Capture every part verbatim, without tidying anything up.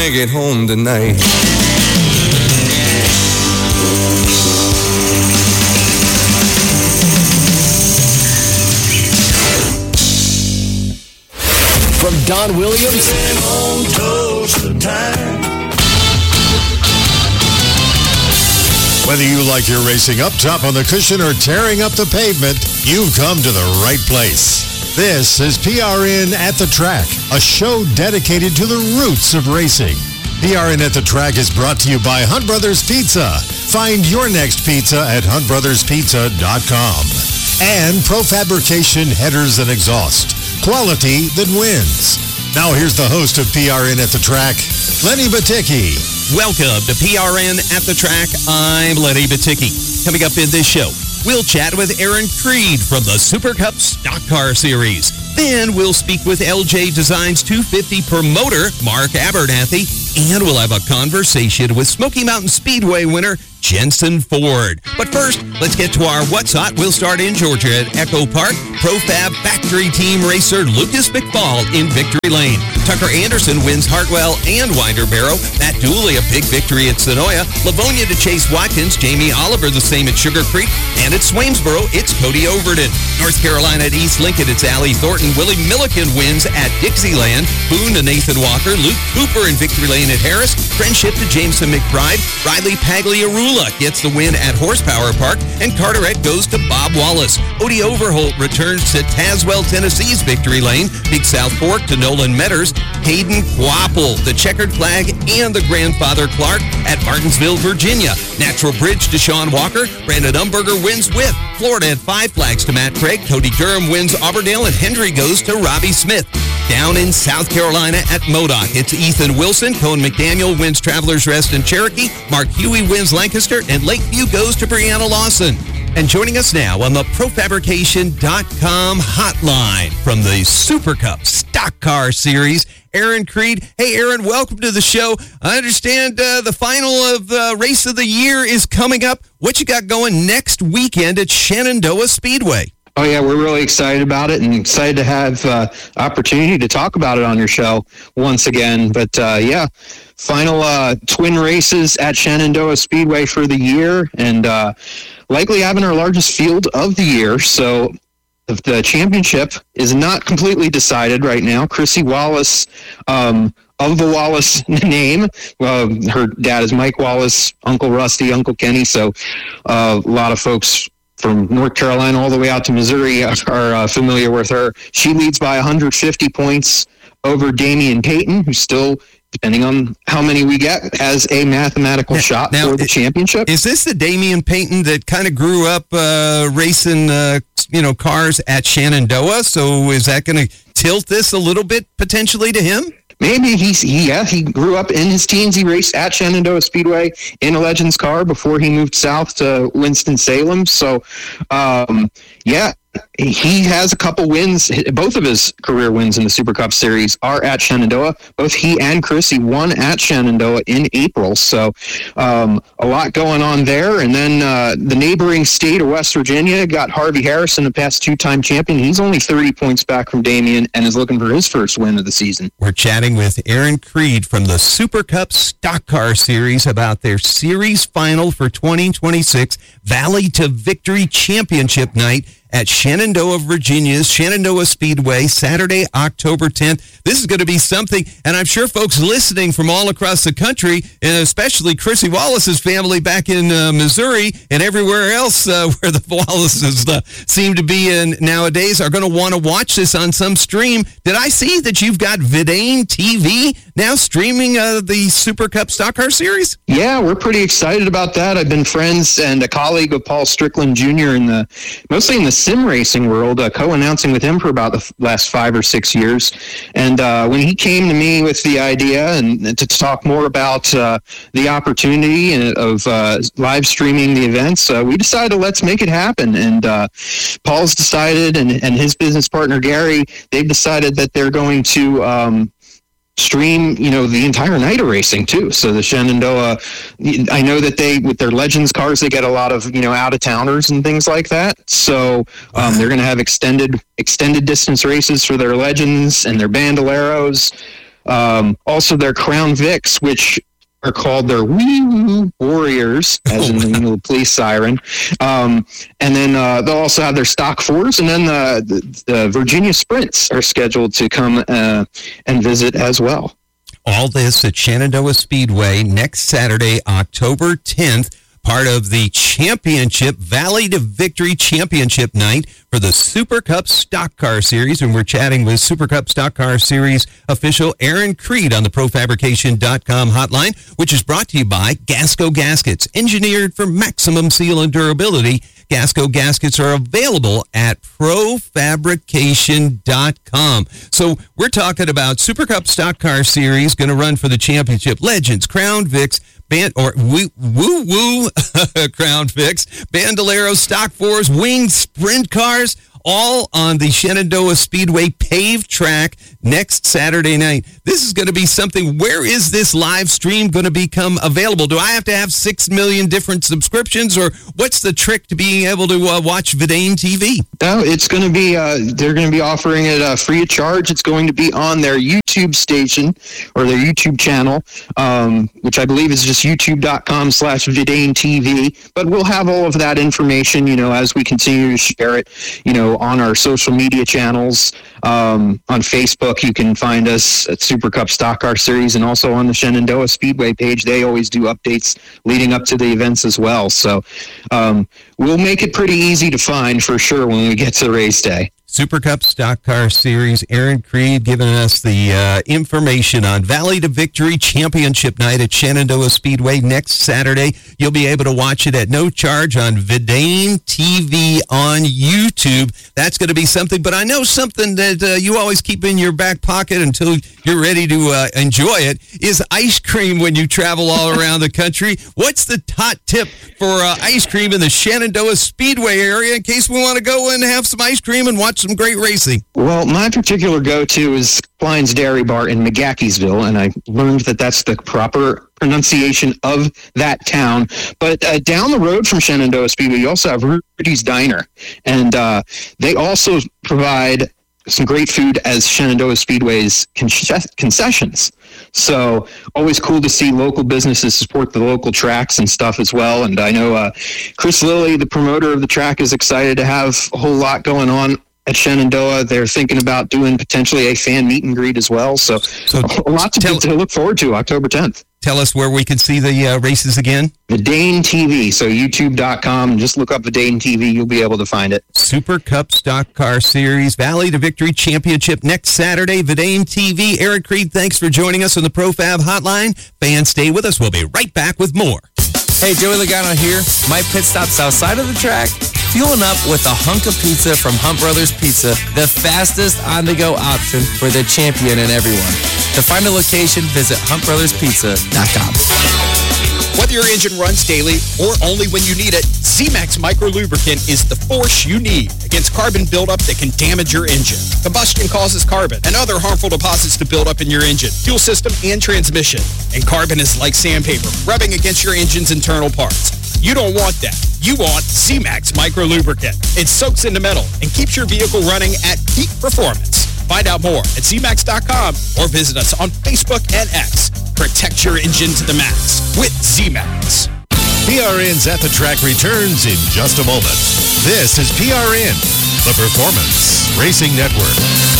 make it home tonight. From Don Williams. Whether you like your racing up top on the cushion or tearing up the pavement, you've come to the right place. This is P R N at the Track, a show dedicated to the roots of racing. P R N at the Track is brought to you by Hunt Brothers Pizza. Find your next pizza at hunt brothers pizza dot com. And Profabrication Headers and Exhaust. Quality that wins. Now here's the host of P R N at the Track, Lenny Batycki. Welcome to P R N at the Track. I'm Lenny Batycki. Coming up in this show, we'll chat with Aaron Creed from the Super Cup Stock Car Series. Then we'll speak with L J Designs two fifty promoter Mark Abernathy. And we'll have a conversation with Smoky Mountain Speedway winner Jensen Ford. But first, let's get to our What's Hot. We'll start in Georgia at Echo Park. Profab Factory Team racer Lucas McFall in Victory Lane. Tucker Anderson wins Hartwell and Winder Barrow. Matt Dooley a big victory at Senoia. Livonia to Chase Watkins. Jamie Oliver the same at Sugar Creek. And at Swainsboro, it's Cody Overton. North Carolina at East Lincoln, it's Allie Thornton. Willie Milliken wins at Dixieland. Boone to Nathan Walker. Luke Cooper in Victory Lane at Harris. Friendship to Jameson McBride. Riley Pagliarula gets the win at Horsepower Park. And Carteret goes to Bob Wallace. Odie Overholt returns to Tazewell, Tennessee's Victory Lane. Big South Fork to Nolan Metters. Hayden Quapple, the Checkered Flag, and the Grandfather Clark at Martinsville, Virginia. Natural Bridge to Sean Walker. Brandon Umberger wins with Florida at Five Flags to Matt Craig. Cody Durham wins Auburndale, and Hendry goes to Robbie Smith. Down in South Carolina at Modoc, it's Ethan Wilson. Cone McDaniel wins Travelers Rest in Cherokee. Mark Huey wins Lancaster, and Lakeview goes to Brianna Lawson. And joining us now on the Profabrication dot com hotline from the Super Cup Stock Car Series, Aaron Creed. Hey, Aaron, welcome to the show. I understand uh, the final of uh, Race of the Year is coming up. What you got going next weekend at Shenandoah Speedway? Oh, yeah, we're really excited about it and excited to have uh, opportunity to talk about it on your show once again. But, uh, yeah, final uh, twin races at Shenandoah Speedway for the year, and uh, likely having our largest field of the year. So the championship is not completely decided right now. Chrissy Wallace, um, of the Wallace name, uh, her dad is Mike Wallace, Uncle Rusty, Uncle Kenny, so uh, a lot of folks from North Carolina all the way out to Missouri are uh, familiar with her. She leads by one hundred fifty points over Damian Payton, who still, depending on how many we get, has a mathematical now, shot now, for the championship. Is this the Damian Payton that kind of grew up uh, racing, uh, you know, cars at Shenandoah? So is that going to tilt this a little bit potentially to him? Maybe he's, he, yeah, he grew up in his teens. He raced at Shenandoah Speedway in a Legends car before he moved south to Winston-Salem. So, um, yeah, he has a couple wins. Both of his career wins in the Super Cup Series are at Shenandoah. Both he and Chrissy won at Shenandoah in April. So um, a lot going on there. And then uh, the neighboring state of West Virginia got Harvey Harrison, the past two-time champion. He's only thirty points back from Damian and is looking for his first win of the season. We're chatting with Aaron Creed from the Super Cup Stock Car Series about their series final for twenty twenty-six Valley to Victory Championship Night at Shenandoah, Virginia's Shenandoah Speedway, Saturday, October tenth. This is going to be something, and I'm sure folks listening from all across the country, and especially Chrissy Wallace's family back in uh, Missouri and everywhere else uh, where the Wallaces uh, seem to be in nowadays, are going to want to watch this on some stream. Did I see that you've got Vidane T V now streaming uh, the Super Cup Stock Car Series? Yeah, we're pretty excited about that. I've been friends and a colleague of Paul Strickland Junior in the mostly in the sim racing world, uh, co-announcing with him for about the f- last five or six years. And uh, when he came to me with the idea and, and to talk more about uh, the opportunity and, of uh, live streaming the events, uh, we decided let's make it happen. And uh, Paul's decided, and, and his business partner Gary, they've decided that they're going to um, stream, you know, the entire night of racing too. So the Shenandoah, I know that they, with their Legends cars, they get a lot of, you know, out of towners and things like that. So um, they're going to have extended, extended distance races for their Legends and their Bandoleros. Um, also, their Crown Vics, which are called their Wee Woo Warriors, as in the, you know, the police siren. Um, and then uh, they'll also have their Stock Fours, and then the, the, the Virginia Sprints are scheduled to come uh, and visit as well. All this at Shenandoah Speedway next Saturday, October tenth, part of the championship, Valley to Victory Championship night for the Super Cup Stock Car Series. And we're chatting with Super Cup Stock Car Series official Aaron Creed on the pro fabrication dot com hotline, which is brought to you by Gasco Gaskets, engineered for maximum seal and durability. Gasco Gaskets are available at pro fabrication dot com. So we're talking about Super Cup Stock Car Series, going to run for the championship. Legends, Crown Vics, Band, or woo woo, woo Crown Vics, Bandolero, Stock Fours, Winged Sprint Cars, all on the Shenandoah Speedway paved track next Saturday night. This is going to be something. Where is this live stream going to become available? Do I have to have six million different subscriptions, or what's the trick to being able to uh, watch Vidane T V? No, it's going to be, uh, they're going to be offering it uh, free of charge. It's going to be on their YouTube station or their YouTube channel, um, which I believe is just youtube.com slash Vidane TV. But we'll have all of that information, you know, as we continue to share it, you know, on our social media channels. Um, on Facebook, you can find us at Super Cup Stock Car Series, and also on the Shenandoah Speedway page. They always do updates leading up to the events as well. So um, we'll make it pretty easy to find for sure when we get to race day. Super Cup Stock Car Series, Aaron Creed giving us the uh, information on Valley to Victory Championship night at Shenandoah Speedway next Saturday. You'll be able to watch it at no charge on Vidane T V on YouTube. That's going to be something, but I know something that uh, you always keep in your back pocket until you're ready to uh, enjoy it is ice cream when you travel all around the country. What's the hot tip for uh, ice cream in the Shenandoah Speedway area in case we want to go and have some ice cream and watch some great racing? Well, my particular go-to is Klein's Dairy Bar in McGaheysville, and I learned that that's the proper pronunciation of that town. But uh, down the road from Shenandoah Speedway, you also have Rudy's Diner, and uh, they also provide some great food as Shenandoah Speedway's concessions. So always cool to see local businesses support the local tracks and stuff as well. And I know uh, Chris Lilly, the promoter of the track, is excited to have a whole lot going on at Shenandoah. They're thinking about doing potentially a fan meet and greet as well. So, so a lot to, tell, to look forward to October tenth. Tell us where we can see the uh, races again. Vidane T V. So youtube dot com. Just look up Vidane T V. You'll be able to find it. Super Cup Stock Car Series, Valley to Victory Championship next Saturday. Vidane T V. Eric Creed, thanks for joining us on the ProFab Hotline. Fans, stay with us. We'll be right back with more. Hey, Joey Logano here. My pit stop's outside of the track, fueling up with a hunk of pizza from Hunt Brothers Pizza, the fastest on-the-go option for the champion and everyone. To find a location, visit hunt brothers pizza dot com. Whether your engine runs daily or only when you need it, Z-Max Micro Lubricant is the force you need against carbon buildup that can damage your engine. Combustion causes carbon and other harmful deposits to build up in your engine, fuel system, and transmission. And carbon is like sandpaper, rubbing against your engine's internal parts. You don't want that. You want Z-Max Micro Lubricant. It soaks into metal and keeps your vehicle running at peak performance. Find out more at Z max dot com or visit us on Facebook and X. Protect your engine to the max with Z-Max. P R N's At the Track returns in just a moment. This is P R N, the Performance Racing Network.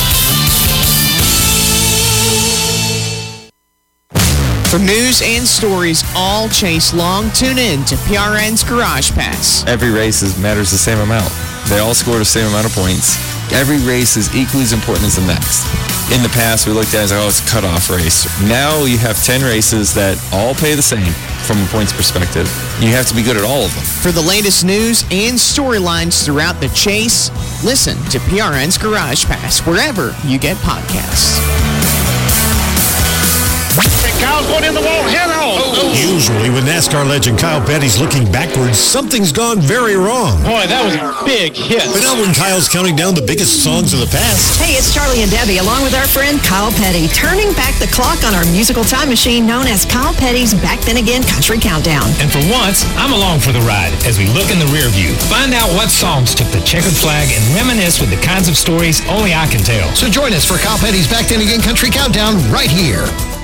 For news and stories all chase long, tune in to P R N's Garage Pass. Every race is, matters the same amount. They all score the same amount of points. Every race is equally as important as the next. In the past, we looked at it as, oh, it's a cutoff race. Now you have ten races that all pay the same from a points perspective. You have to be good at all of them. For the latest news and storylines throughout the chase, listen to P R N's Garage Pass wherever you get podcasts. Cows going in the wall, head on. Oh, Usually when NASCAR legend Kyle Petty's looking backwards, something's gone very wrong. Boy, that was a big hit. But now when Kyle's counting down the biggest songs of the past. Hey, it's Charlie and Debbie, along with our friend Kyle Petty, turning back the clock on our musical time machine known as Kyle Petty's Back Then Again Country Countdown. And for once, I'm along for the ride as we look in the rear view. Find out what songs took the checkered flag and reminisce with the kinds of stories only I can tell. So join us for Kyle Petty's Back Then Again Country Countdown right here.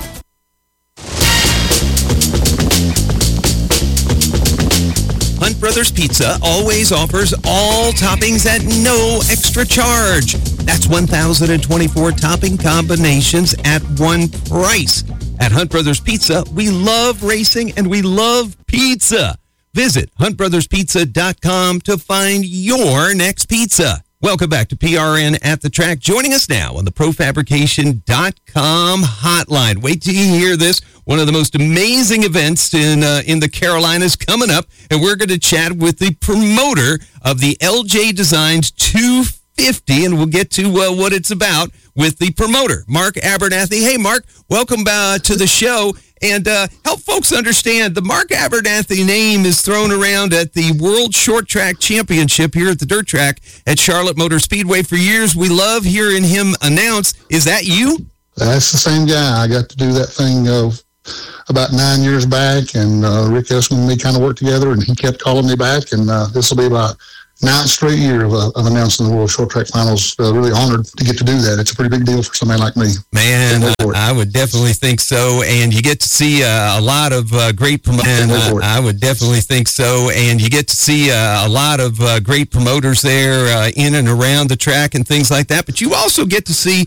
Hunt Brothers Pizza always offers all toppings at no extra charge. That's one thousand twenty-four topping combinations at one price. At Hunt Brothers Pizza, we love racing and we love pizza. Visit hunt brothers pizza dot com to find your next pizza. Welcome back to P R N at the Track. Joining us now on the pro fabrication dot com hotline. Wait till you hear this. One of the most amazing events in uh, in the Carolinas coming up, and we're going to chat with the promoter of the L J Designs two fifty, and we'll get to uh, what it's about with the promoter, Mark Abernathy. Hey, Mark, welcome uh, to the show. And uh, help folks understand, the Mark Abernathy name is thrown around at the World Short Track Championship here at the Dirt Track at Charlotte Motor Speedway for years. We love hearing him announce. Is that you? That's the same guy. I got to do that thing uh, about nine years back, and uh, Rick Esselman and me kind of worked together, and he kept calling me back, and uh, this will be about ninth straight year of, uh, of announcing the World Short Track Finals. Uh, really honored to get to do that. It's a pretty big deal for somebody like me. Man, I, I would definitely think so. And you get to see uh, a lot of uh, great promoters. Uh, I would definitely think so. And you get to see uh, a lot of uh, great promoters there uh, in and around the track and things like that. But you also get to see